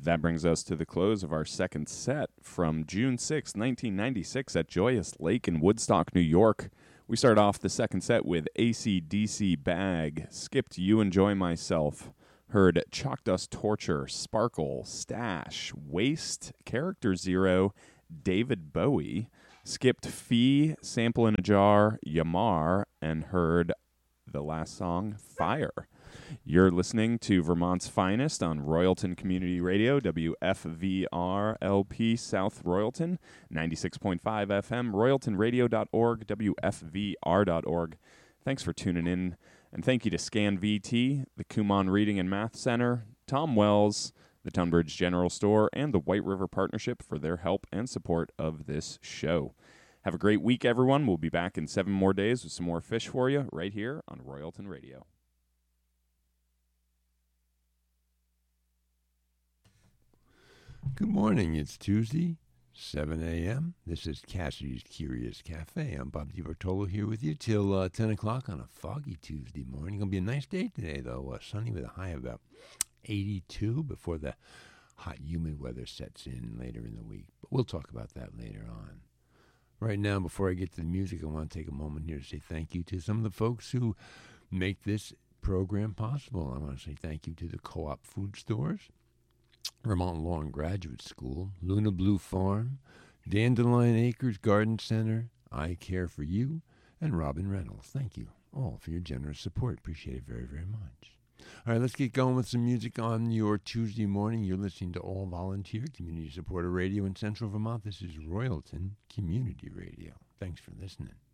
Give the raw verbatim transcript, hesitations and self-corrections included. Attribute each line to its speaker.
Speaker 1: That brings us to the close of our second set from June sixth, nineteen ninety-six at Joyous Lake in Woodstock, New York. We start off the second set with A C D C Bag, skipped You Enjoy Myself, heard Chalk Dust Torture, Sparkle, Stash, Waste, Character Zero, David Bowie, skipped Fee, Sample in a Jar, Yamar, and heard the last song, Fire. You're listening to Vermont's Finest on Royalton Community Radio, W F V R L P South Royalton, ninety-six point five F M, royalton radio dot org, W F V R dot org. Thanks for tuning in, and thank you to Scan V T, the Kumon Reading and Math Center, Tom Wells, the Tunbridge General Store, and the White River Partnership for their help and support of this show. Have a great week, everyone. We'll be back in seven more days with some more fish for you right here on Royalton Radio.
Speaker 2: Good morning. It's Tuesday, seven a.m. This is Cassidy's Curious Cafe. I'm Bob DiBartolo here with you till uh, ten o'clock on a foggy Tuesday morning. Going to be a nice day today, though. Uh, sunny with a high of about eighty-two before the hot, humid weather sets in later in the week. But we'll talk about that later on. Right now, before I get to the music, I want to take a moment here to say thank you to some of the folks who make this program possible. I want to say thank you to the Co-op food stores, Vermont Law and Graduate School, Luna Blue Farm, Dandelion Acres Garden Center, I Care for You, and Robin Reynolds. Thank you all for your generous support. Appreciate it very, very much. All right, let's get going with some music on your Tuesday morning. You're listening to All Volunteer Community Supporter Radio in Central Vermont. This is Royalton Community Radio. Thanks for listening.